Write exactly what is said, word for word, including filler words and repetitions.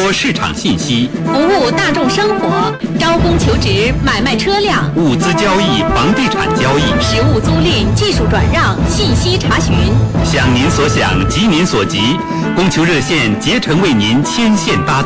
播市场信息， 服务大众生活，招工求职，买卖车辆， 物资交易，房地产交易， 实物租赁，技术转让，信息查询。 想您所想，急您所急，供求热线竭诚为您牵线搭